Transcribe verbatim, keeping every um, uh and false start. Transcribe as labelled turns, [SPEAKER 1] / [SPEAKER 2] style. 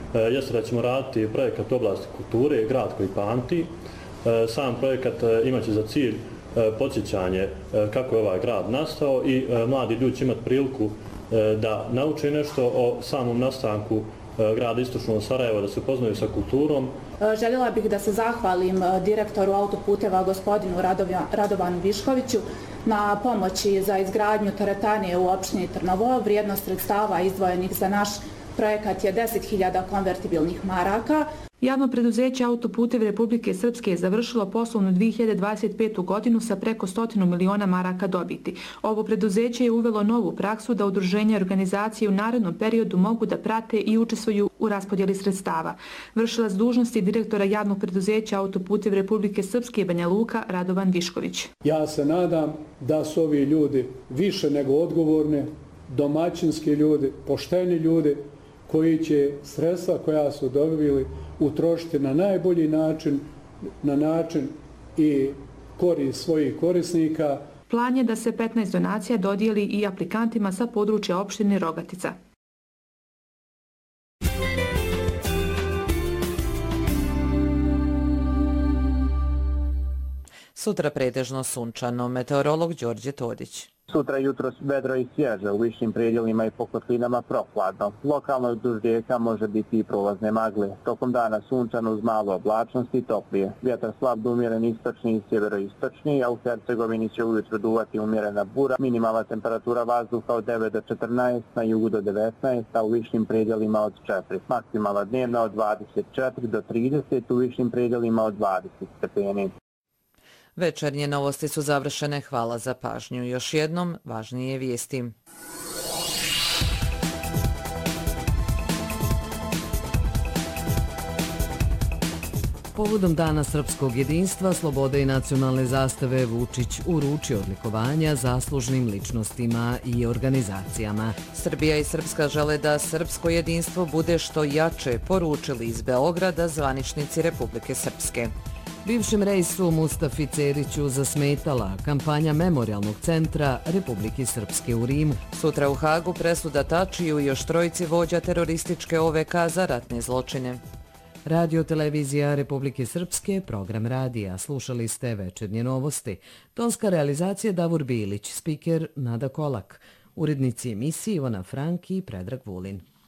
[SPEAKER 1] jeste da ćemo raditi projekat oblasti kulture, grad koji pamti. Sam projekat imaće za cilj podsjećanje kako je ovaj grad nastao i mladi ljudi će imati priliku da nauče nešto o samom nastanku grada Istočnog Sarajeva, da se upoznaju sa kulturom.
[SPEAKER 2] Željela bih da se zahvalim direktoru autoputeva gospodinu Radovanu Viškoviću na pomoći za izgradnju teretane u opštini Trnovo. Vrijednost sredstava izdvojenih za naš projekat je deset hiljada konvertibilnih maraka.
[SPEAKER 3] Javno preduzeće Autoputevi Republike Srpske je završilo poslovnu dvije hiljade dvadeset petu godinu sa preko stotinu miliona maraka dobiti. Ovo preduzeće je uvelo novu praksu da udruženja i organizacije u narednom periodu mogu da prate i učestvuju u raspodjeli sredstava. Vršilac dužnosti direktora javnog preduzeća Autoputevi Republike Srpske Banja Luka Radovan Višković.
[SPEAKER 4] Ja se nadam da su ovi ljudi više nego odgovorni, domaćinski ljudi, pošteni ljudi koji će sredstva koja su dobili utrošiti na najbolji način, na način i korist svojih korisnika.
[SPEAKER 3] Plan je da se petnaest donacija dodijeli i aplikantima sa područja opštine Rogatica.
[SPEAKER 5] Sutra pretežno sunčano. Meteorolog Đorđe Todić.
[SPEAKER 6] Sutra jutro vedro i svježe, u višim predjelima i po kotlinama prohladno. Lokalno duž rijeka može biti i prolazne magle. Tokom dana sunčano uz malo oblačnosti i toplije. Vjetar slab do umjeren istočni i sjeveroistočni, a u Hercegovini će ujutro duvati umjerena bura. Minimalna temperatura vazduha od devet do četrnaest, na jugu do devetnaest, a u višim predjelima od četiri. Maksimalna dnevna od dvadeset četiri do trideset, u višim predjelima od dvadeset stepeni.
[SPEAKER 5] Večernje novosti su završene. Hvala za pažnju. Još jednom, važnije vijesti.
[SPEAKER 7] Povodom Dana srpskog jedinstva, slobode i nacionalne zastave Vučić uručio odlikovanja zaslužnim ličnostima i organizacijama.
[SPEAKER 5] Srbija i Srpska žele da srpsko jedinstvo bude što jače, poručili iz Beograda zvaničnici Republike Srpske.
[SPEAKER 7] Bivšem reisu Mustafi Ceriću zasmetala kampanja Memorijalnog centra Republike Srpske u Rimu.
[SPEAKER 5] Sutra u Hagu presuda Tačiju i još trojici vođa terorističke O V K za ratne zločine.
[SPEAKER 7] Radio televizija Republike Srpske, program radija. Slušali ste večernje novosti. Tonska realizacija Davor Bilić, spiker Nada Kolak. Urednici emisije Ivana Franki i Predrag Vulin.